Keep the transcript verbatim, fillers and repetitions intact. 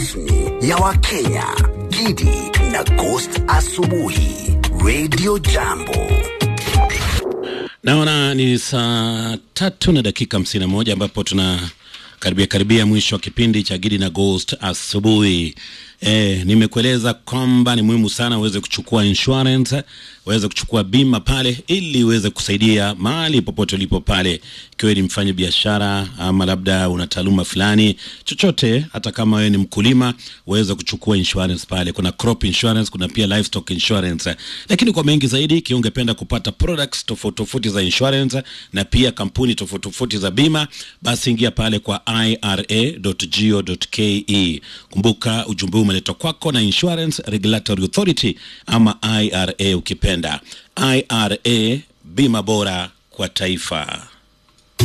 rasmi ya Wakenya, Gidi na Ghost Asubuhi Radio Jambo. Naona ni saa tatu na dakika hamsini na moja ambapo tuna karibia karibia mwisho wa kipindi cha Gidi na Ghost Asubuhi. Eh, nimekueleza kwamba ni muhimu sana uweze kuchukua insurance, uweze kuchukua bima pale ili uweze kusaidia mahali popote ulipo pale. Ikiwa ni mfanya biashara ama labda una taaluma fulani, chochote, hata kama wewe ni mkulima, uweze kuchukua insurance pale. Kuna crop insurance, kuna pia livestock insurance. Lakini kwa mengi zaidi, ikiwa ungependa kupata products tofauti tofauti za insurance na pia kampuni tofauti tofauti za bima, basi ingia pale kwa i r a dot go dot k e. Kumbuka ujumbe umeletwa kwako na Insurance Regulatory Authority ama I R A ukipenda. I R A, bima bora kwa taifa.